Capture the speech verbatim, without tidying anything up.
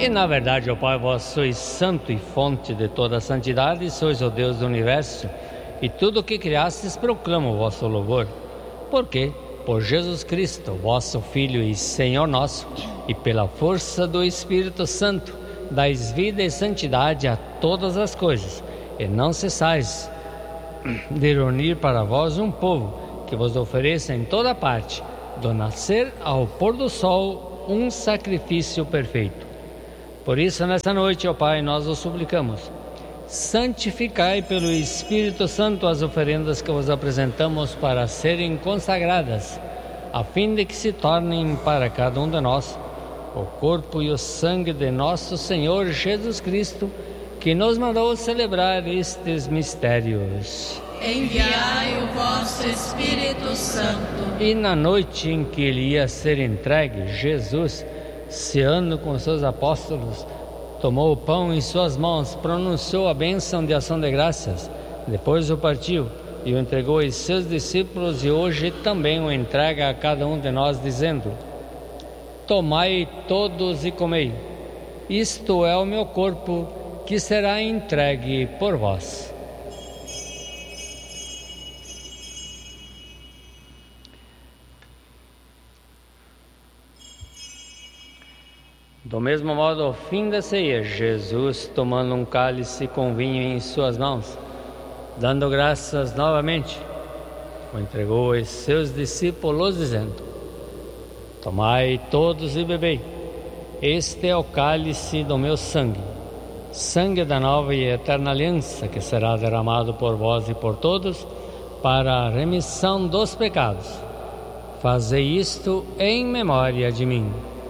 E na verdade, ó Pai, vós sois santo e fonte de toda a santidade, sois o Deus do universo, e tudo o que criastes proclama o vosso louvor. Porque, por Jesus Cristo, vosso Filho e Senhor nosso, e pela força do Espírito Santo, dais vida e santidade a todas as coisas, e não cessais de reunir para vós um povo que vos ofereça em toda parte, do nascer ao pôr do sol, um sacrifício perfeito. Por isso, nesta noite, ó Pai, nós os suplicamos, santificai pelo Espírito Santo as oferendas que vos apresentamos para serem consagradas, a fim de que se tornem para cada um de nós o corpo e o sangue de nosso Senhor Jesus Cristo, que nos mandou celebrar estes mistérios. Enviai o vosso Espírito Santo. E na noite em que ele ia ser entregue, Jesus, ceando com seus apóstolos, tomou o pão em suas mãos, pronunciou a bênção de ação de graças, depois o partiu e o entregou aos seus discípulos, e hoje também o entrega a cada um de nós, dizendo: tomai todos e comei, isto é o meu corpo, que será entregue por vós. Do mesmo modo, ao fim da ceia, Jesus, tomando um cálice com vinho em suas mãos, dando graças novamente, o entregou aos seus discípulos, dizendo: tomai todos e bebei, este é o cálice do meu sangue, sangue da nova e eterna aliança, que será derramado por vós e por todos, para a remissão dos pecados. Fazei isto em memória de mim.